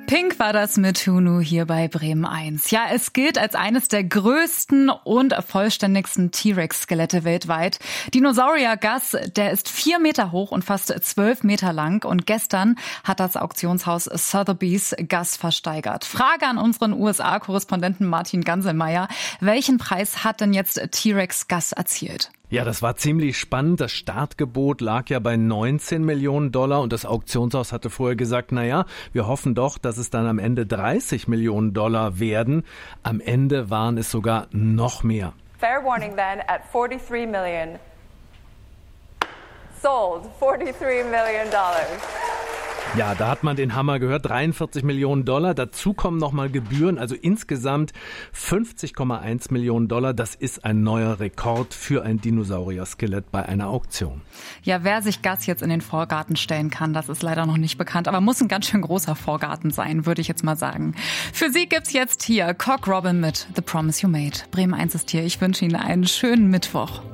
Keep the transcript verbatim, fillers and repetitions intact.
Pink war das mit Hunu hier bei Bremen eins. Ja, es gilt als eines der größten und vollständigsten T-Rex-Skelette weltweit. Dinosaurier Gus, der ist vier Meter hoch und fast zwölf Meter lang. Und gestern hat das Auktionshaus Sotheby's Gus versteigert. Frage an unseren U S A-Korrespondenten Martin Ganselmeier. Welchen Preis hat denn jetzt T-Rex Gus erzielt? Ja, das war ziemlich spannend. Das Startgebot lag ja bei neunzehn Millionen Dollar und das Auktionshaus hatte vorher gesagt, na ja, wir hoffen doch, dass es dann am Ende dreißig Millionen Dollar werden. Am Ende waren es sogar noch mehr. Fair warning then at forty-three million. Sold forty-three million dollars. Ja, da hat man den Hammer gehört, dreiundvierzig Millionen Dollar, dazu kommen nochmal Gebühren, also insgesamt fünfzig Komma eins Millionen Dollar. Das ist ein neuer Rekord für ein Dinosaurier-Skelett bei einer Auktion. Ja, wer sich Gus jetzt in den Vorgarten stellen kann, das ist leider noch nicht bekannt, aber muss ein ganz schön großer Vorgarten sein, würde ich jetzt mal sagen. Für Sie gibt's jetzt hier Cock Robin mit The Promise You Made. Bremen eins ist hier, ich wünsche Ihnen einen schönen Mittwoch.